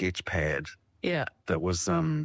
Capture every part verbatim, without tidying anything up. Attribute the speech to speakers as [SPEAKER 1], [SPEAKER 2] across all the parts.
[SPEAKER 1] sketch pad.
[SPEAKER 2] Yeah.
[SPEAKER 1] That was, um,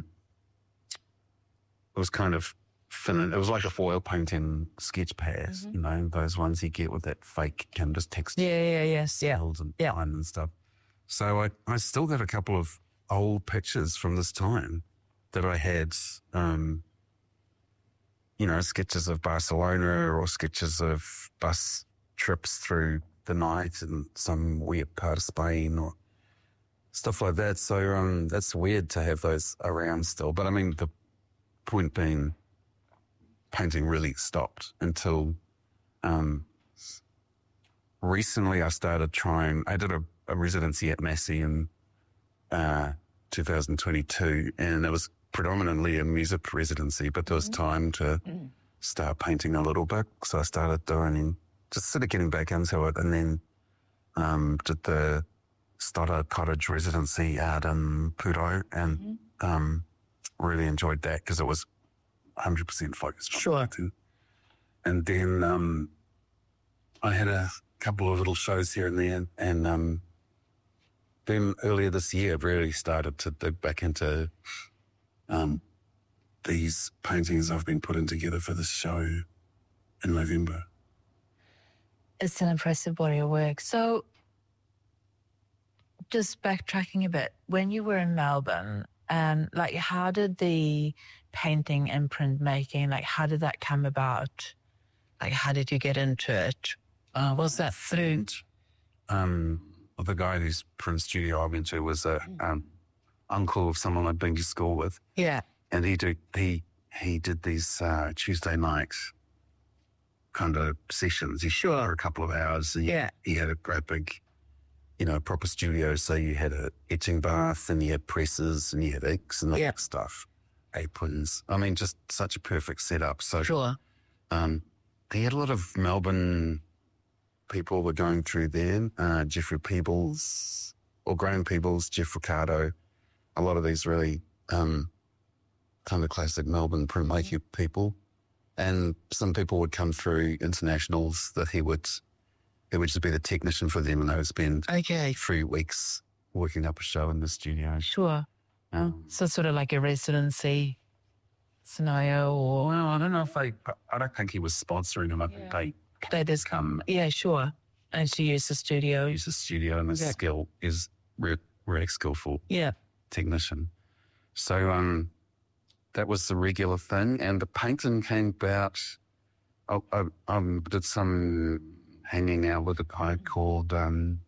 [SPEAKER 1] it was kind of thin. It was like a foil painting sketch pad, mm-hmm. you know, those ones you get with that fake canvas texture.
[SPEAKER 2] Yeah, yeah, yes, yeah.
[SPEAKER 1] And
[SPEAKER 2] yeah.
[SPEAKER 1] line and stuff. So I, I still got a couple of old pictures from this time that I had, um, you know, sketches of Barcelona or sketches of bus trips through the night in some weird part of Spain or stuff like that. So um, that's weird to have those around still. But I mean, the point being, painting really stopped until um, recently I started trying, I did a, a residency at Massey in uh, two thousand twenty-two, and it was predominantly a music residency, but there was time to start painting a little bit. So I started doing, just sort of getting back into it, and then um, did the Stoddard Cottage residency out in Puro, and mm-hmm. um, really enjoyed that because it was one hundred percent focused on
[SPEAKER 2] sure.
[SPEAKER 1] painting. And then um, I had a couple of little shows here and there, and um, then earlier this year I really started to dig back into um, these paintings I've been putting together for this show in November.
[SPEAKER 2] It's an impressive body of work. So just backtracking a bit, when you were in Melbourne, um, like how did the painting and printmaking, like how did that come about? Like how did you get into it? Uh, was that through?
[SPEAKER 1] Um, well, the guy whose print studio I went to was a um, uncle of someone I'd been to school with.
[SPEAKER 2] Yeah.
[SPEAKER 1] And he did, he, he did these uh, Tuesday night kind of sessions. He shot for a couple of hours. And
[SPEAKER 2] yeah.
[SPEAKER 1] He, he had a great big, you know, proper studio. So you had a etching bath and you had presses and you had inks and that
[SPEAKER 2] yeah.
[SPEAKER 1] stuff, aprons. I mean, just such a perfect setup. So
[SPEAKER 2] sure.
[SPEAKER 1] Um, he had a lot of Melbourne people were going through there. Uh, Jeffrey Peebles, or Graham Peebles, Jeff Ricardo, a lot of these really um, kind of classic Melbourne printmaking people. And some people would come through internationals that he would, he would just be the technician for them, and they would spend
[SPEAKER 2] okay.
[SPEAKER 1] three weeks working up a show in the studio.
[SPEAKER 2] Sure. Um, so sort of like a residency scenario, or
[SPEAKER 1] well, I don't know if they, I don't think he was sponsoring them. I think
[SPEAKER 2] yeah.
[SPEAKER 1] they,
[SPEAKER 2] they just come. Yeah, sure. And to use the studio.
[SPEAKER 1] Use the studio, and the yeah. skill is really, really skillful.
[SPEAKER 2] Yeah.
[SPEAKER 1] Technician. So um, that was the regular thing, and the painting came about. I, I, I did some hanging out with a guy called um,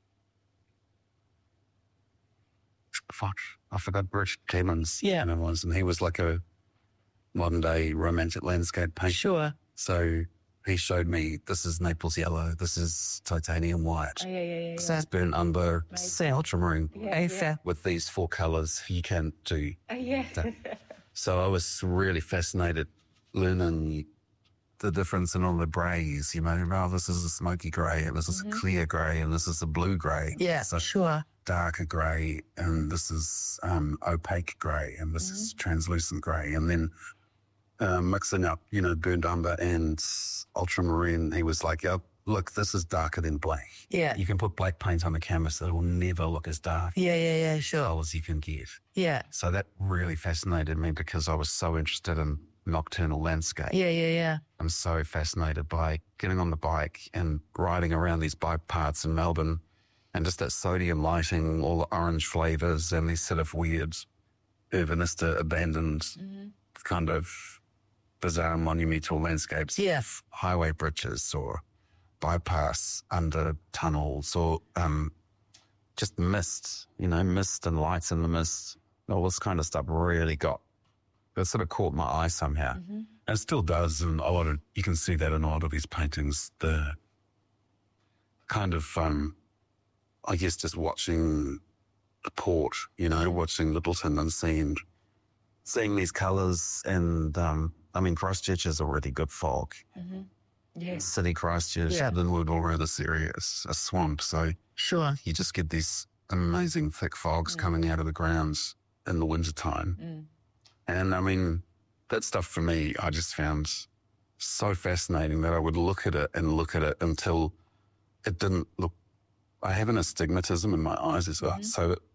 [SPEAKER 1] fuck, I forgot Rich Clemens.
[SPEAKER 2] Yeah,
[SPEAKER 1] and it was, and he was like a modern day romantic landscape painter.
[SPEAKER 2] Sure.
[SPEAKER 1] So he showed me, this is Naples yellow, this is titanium white,
[SPEAKER 2] oh, yeah, yeah, yeah,
[SPEAKER 1] this is burnt umber, ultramarine.
[SPEAKER 2] Yeah, yeah.
[SPEAKER 1] With these four colours, you can't do
[SPEAKER 2] oh, yeah.
[SPEAKER 1] that. So I was really fascinated learning the difference in all the greys, you know, oh, this is a smoky grey, and this is mm-hmm. a clear grey, and this is a blue grey.
[SPEAKER 2] Yeah,
[SPEAKER 1] so
[SPEAKER 2] sure.
[SPEAKER 1] Darker grey, and this is um, opaque grey, and this mm-hmm. is translucent grey, and then Uh, mixing up, you know, burnt umber and ultramarine. He was like, oh, look, this is darker than black.
[SPEAKER 2] Yeah.
[SPEAKER 1] You can put black paint on the canvas that will never look as dark.
[SPEAKER 2] Yeah, yeah, yeah, sure.
[SPEAKER 1] As you can get.
[SPEAKER 2] Yeah.
[SPEAKER 1] So that really fascinated me because I was so interested in nocturnal landscape.
[SPEAKER 2] Yeah, yeah, yeah.
[SPEAKER 1] I'm so fascinated by getting on the bike and riding around these bike paths in Melbourne and just that sodium lighting, all the orange flavours and these sort of weird urbanista abandoned mm-hmm. kind of bizarre monumental landscapes,
[SPEAKER 2] yeah.
[SPEAKER 1] highway bridges or bypass under tunnels or um, just mist, you know, mist and lights in the mist. All this kind of stuff really got, it sort of caught my eye somehow. Mm-hmm. And it still does. And a lot of, you can see that in a lot of these paintings, the kind of, um, I guess just watching the port, you know, watching Littleton and seeing, seeing these colours and, um, I mean, Christchurch is a really good fog.
[SPEAKER 2] Mm-hmm. Yeah.
[SPEAKER 1] City Christchurch,
[SPEAKER 2] yeah.
[SPEAKER 1] Linwood, all around this area is a swamp. So
[SPEAKER 2] sure,
[SPEAKER 1] you just get these amazing thick fogs mm. coming out of the grounds in the wintertime.
[SPEAKER 2] Mm.
[SPEAKER 1] And I mean, that stuff for me, I just found so fascinating that I would look at it and look at it until it didn't look, I have an astigmatism in my eyes as well. Mm-hmm. So